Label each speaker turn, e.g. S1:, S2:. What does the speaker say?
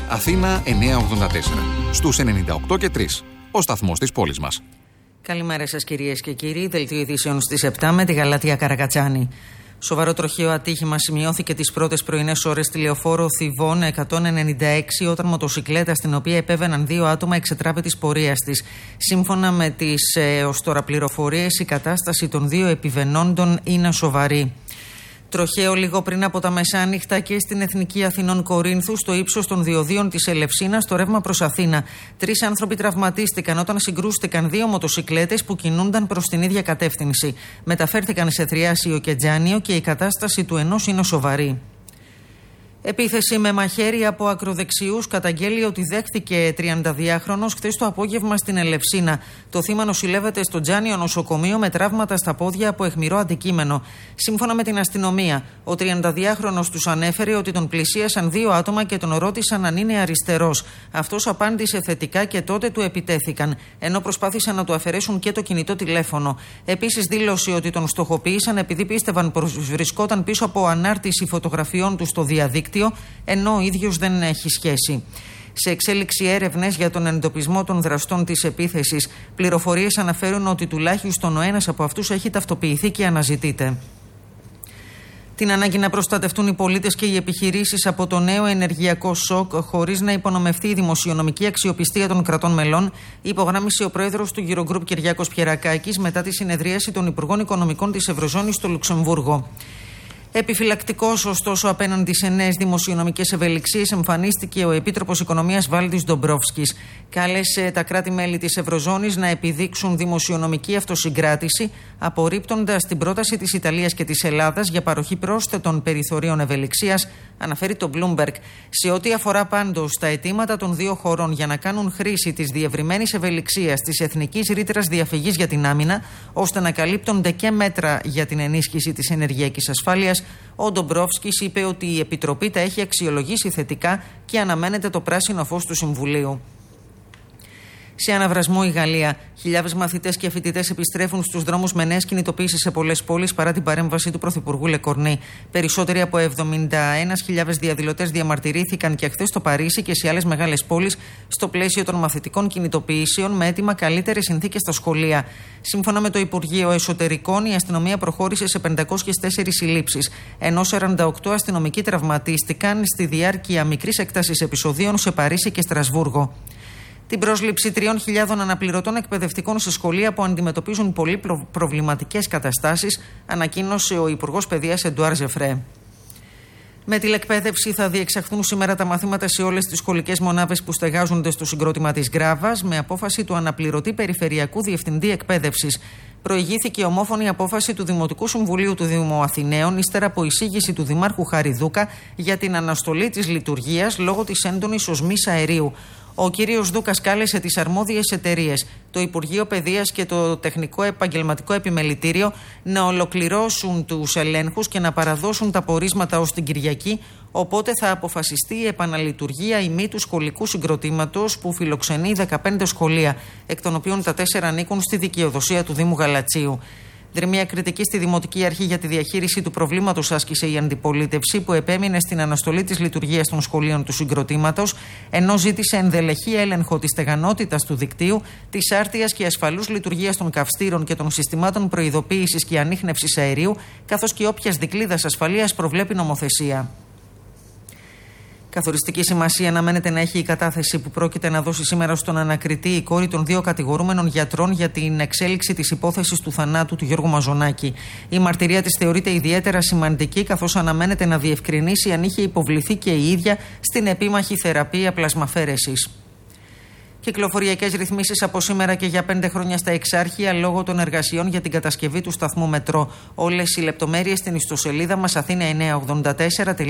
S1: Αθήνα 984. Στους 98 και 3. Ο σταθμός της πόλης μας.
S2: Καλημέρα σας κυρίες και κύριοι. Δελτίο ειδήσεων στις 7 με τη Γαλάτια Καρακατσάνη. Σοβαρό τροχαίο ατύχημα σημειώθηκε τις πρώτες πρωινές ώρες στη λεωφόρο Θηβών 196 όταν μοτοσικλέτα στην οποία επέβαιναν δύο άτομα εξετράπη της πορείας της. Σύμφωνα με τις ως τώρα πληροφορίες, η κατάσταση των δύο επιβαινόντων είναι σοβαρή. Τροχαίο λίγο πριν από τα μεσάνυχτα και στην Εθνική Αθηνών Κορίνθου, στο ύψος των διοδίων της Ελευσίνας, στο ρεύμα προς Αθήνα. 3 άνθρωποι τραυματίστηκαν όταν συγκρούστηκαν δύο μοτοσικλέτες που κινούνταν προς την ίδια κατεύθυνση. Μεταφέρθηκαν σε Θριάσιο και Τζάνιο και η κατάσταση του ενός είναι σοβαρή. Επίθεση με μαχαίρι από ακροδεξιούς καταγγέλει ότι δέχθηκε 32χρονος χθες το απόγευμα στην Ελευσίνα. Το θύμα νοσηλεύεται στο Τζάνιο νοσοκομείο με τραύματα στα πόδια από αιχμηρό αντικείμενο. Σύμφωνα με την αστυνομία, ο 32χρονος τους ανέφερε ότι τον πλησίασαν δύο άτομα και τον ρώτησαν αν είναι αριστερός. Αυτός απάντησε θετικά και τότε του επιτέθηκαν, ενώ προσπάθησαν να του αφαιρέσουν και το κινητό τηλέφωνο. Επίσης δήλωσε ότι τον στοχοποίησαν επειδή πίστευαν πως βρισκόταν πίσω από ανάρτηση φωτογραφιών του στο διαδίκτυο, ενώ ο ίδιος δεν έχει σχέση. Σε εξέλιξη έρευνες για τον εντοπισμό των δραστών της επίθεσης, πληροφορίες αναφέρουν ότι τουλάχιστον ο ένας από αυτούς έχει ταυτοποιηθεί και αναζητείται. Την ανάγκη να προστατευτούν οι πολίτες και οι επιχειρήσεις από το νέο ενεργειακό σοκ, χωρίς να υπονομευτεί η δημοσιονομική αξιοπιστία των κρατών μελών, υπογράμμισε ο πρόεδρος του Eurogroup Κυριάκος Πιερακάκης μετά τη συνεδρίαση των Υπουργών Οικονομικών της Ευρωζώνης στο Λουξεμβούργο. Επιφυλακτικός, ωστόσο, απέναντι σε νέες δημοσιονομικές ευελιξίες, εμφανίστηκε ο Επίτροπος Οικονομίας Βάλτης Ντομπρόφσκης. Κάλεσε τα κράτη-μέλη της Ευρωζώνης να επιδείξουν δημοσιονομική αυτοσυγκράτηση, απορρίπτοντας την πρόταση της Ιταλίας και της Ελλάδας για παροχή πρόσθετων περιθωρίων ευελιξίας, αναφέρει το Bloomberg. Σε ό,τι αφορά πάντως τα αιτήματα των δύο χωρών για να κάνουν χρήση της διευρυμένης ευελιξίας της εθνικής ρήτρας διαφυγής για την άμυνα, ώστε να καλύπτονται και μέτρα για την ενίσχυση της ενεργειακής ασφάλειας, ο Ντομπρόφσκης είπε ότι η Επιτροπή τα έχει αξιολογήσει θετικά και αναμένεται το πράσινο φως του Συμβουλίου. Σε αναβρασμό η Γαλλία. Χιλιάδες μαθητές και φοιτητές επιστρέφουν στους δρόμους με νέες κινητοποίησεις σε πολλές πόλεις παρά την παρέμβαση του Πρωθυπουργού Λεκορνή. Περισσότεροι από 71.000 διαδηλωτές διαμαρτυρήθηκαν και χθες στο Παρίσι και σε άλλες μεγάλες πόλεις στο πλαίσιο των μαθητικών κινητοποιήσεων με αίτημα καλύτερες συνθήκες στα σχολεία. Σύμφωνα με το Υπουργείο Εσωτερικών, η αστυνομία προχώρησε σε 504 συλλήψεις, ενώ 48 αστυνομικοί τραυματίστηκαν στη διάρκεια μικρής έκτασης επεισοδίων σε Παρίσι και Στρασβούργο. Την πρόσληψη 3.000 αναπληρωτών εκπαιδευτικών σε σχολεία που αντιμετωπίζουν πολύ προβληματικές καταστάσεις, ανακοίνωσε ο Υπουργός Παιδείας Εντουάρ Ζεφρέ. Με τηλεκπαίδευση θα διεξαχθούν σήμερα τα μαθήματα σε όλες τις σχολικές μονάδες που στεγάζονται στο συγκρότημα της Γκράβας, με απόφαση του αναπληρωτή Περιφερειακού Διευθυντή Εκπαίδευσης. Προηγήθηκε ομόφωνη απόφαση του Δημοτικού Συμβουλίου του Δήμου Αθηναίων, ύστερα από εισήγηση του Δημάρχου Χαριδούκα για την αναστολή της λειτουργίας λόγω της έντονης οσμής αερίου. Ο κύριος Δούκας κάλεσε τις αρμόδιες εταιρείες, το Υπουργείο Παιδείας και το Τεχνικό Επαγγελματικό Επιμελητήριο να ολοκληρώσουν τους ελέγχους και να παραδώσουν τα πορίσματα ως την Κυριακή, οπότε θα αποφασιστεί η επαναλειτουργία ή μη του σχολικού συγκροτήματος που φιλοξενεί 15 σχολεία, εκ των οποίων τα 4 ανήκουν στη δικαιοδοσία του Δήμου Γαλατσίου. Δρυμία κριτική στη Δημοτική Αρχή για τη διαχείριση του προβλήματος άσκησε η αντιπολίτευση, που επέμεινε στην αναστολή της λειτουργίας των σχολείων του συγκροτήματος, ενώ ζήτησε ενδελεχή έλεγχο της στεγανότητας του δικτύου, της άρτιας και ασφαλούς λειτουργίας των καυστήρων και των συστημάτων προειδοποίησης και ανίχνευσης αερίου, καθώς και όποιας δικλείδας ασφαλείας προβλέπει νομοθεσία. Καθοριστική σημασία αναμένεται να έχει η κατάθεση που πρόκειται να δώσει σήμερα στον ανακριτή η κόρη των δύο κατηγορούμενων γιατρών για την εξέλιξη της υπόθεσης του θανάτου του Γιώργου Μαζονάκη. Η μαρτυρία της θεωρείται ιδιαίτερα σημαντική, καθώς αναμένεται να διευκρινίσει αν είχε υποβληθεί και η ίδια στην επίμαχη θεραπεία πλασμαφέρεσης. Κυκλοφοριακές ρυθμίσεις από σήμερα και για 5 χρόνια στα Εξάρχεια λόγω των εργασιών για την κατασκευή του σταθμού μετρό. Όλες οι λεπτομέρειες στην ιστοσελίδα μας Αθήνα984.